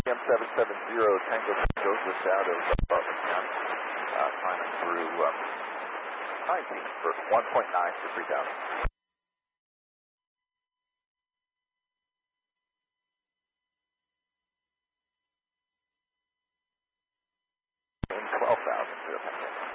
M770 Tango Tango just out of Butler County, climbing through 19 for 1.9 for 3,000.